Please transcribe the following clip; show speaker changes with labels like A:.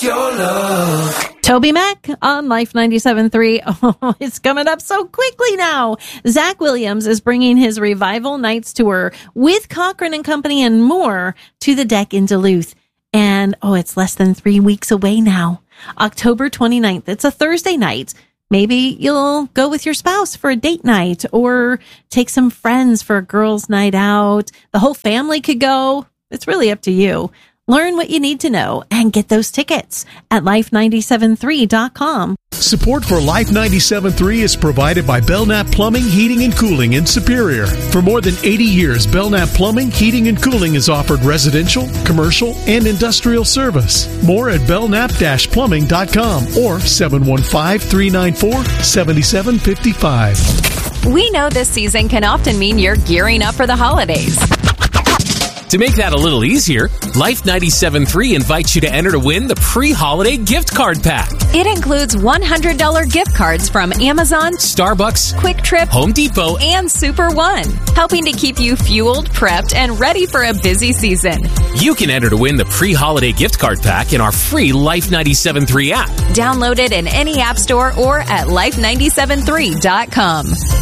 A: your love.
B: Toby Mac on Life 97.3. Oh, it's coming up so quickly now. Zach Williams is bringing his Revival Nights tour with Cochran and Company and more to the deck in Duluth. And, it's less than 3 weeks away now. October 29th. It's a Thursday night. Maybe you'll go with your spouse for a date night or take some friends for a girls' night out. The whole family could go. It's really up to you. Learn what you need to know and get those tickets at life973.com.
C: Support for Life 97.3 is provided by Belknap Plumbing, Heating, and Cooling in Superior. For more than 80 years, Belknap Plumbing, Heating, and Cooling has offered residential, commercial, and industrial service. More at belknap-plumbing.com or 715-394-7755.
D: We know this season can often mean you're gearing up for the holidays.
E: To make that a little easier, Life 97.3 invites you to enter to win the pre-holiday gift card pack.
D: It includes $100 gift cards from Amazon,
E: Starbucks,
D: Quick Trip,
E: Home Depot,
D: and Super One, helping to keep you fueled, prepped, and ready for a busy season.
E: You can enter to win the pre-holiday gift card pack in our free Life 97.3 app.
D: Download it in any app store or at life973.com.